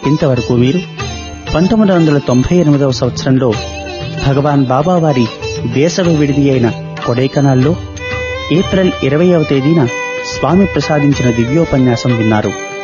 ఇంతవరకు మీరు 1998వ సంవత్సరంలో భగవాన్ బాబా వారి వేసవి విడిది అయిన కొడైకెనాల్లో ఏప్రిల్ 20వ తేదీన స్వామి ప్రసాదించిన దివ్యోపన్యాసం విన్నారు.